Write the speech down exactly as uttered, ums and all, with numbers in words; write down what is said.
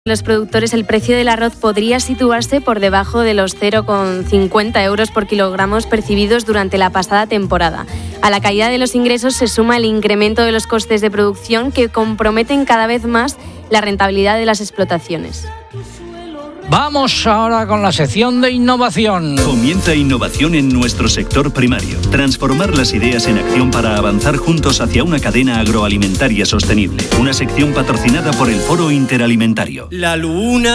Los productores, el precio del arroz podría situarse por debajo de los cero coma cincuenta euros por kilogramos percibidos durante la pasada temporada. A la caída de los ingresos se suma el incremento de los costes de producción que comprometen cada vez más la rentabilidad de las explotaciones. Vamos ahora con la sección de innovación. Comienza innovación en nuestro sector primario. Transformar las ideas en acción para avanzar juntos hacia una cadena agroalimentaria sostenible. Una sección patrocinada por el Foro Interalimentario. La luna